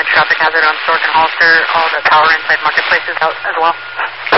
traffic hazard on Stork and Hollister, all the power inside marketplaces out as well.